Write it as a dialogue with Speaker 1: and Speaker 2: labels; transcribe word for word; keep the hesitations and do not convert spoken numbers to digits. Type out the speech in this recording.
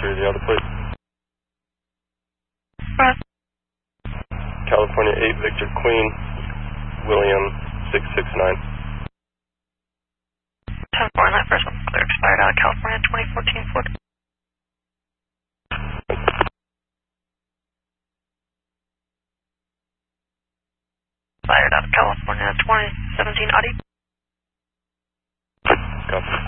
Speaker 1: three, the other plate.
Speaker 2: Right.
Speaker 1: California eight, Victor Queen, William six six nine.
Speaker 2: ten four, and that first one clear expired out of California twenty fourteen Ford. Expired out of California twenty seventeen Audi.
Speaker 1: Copy.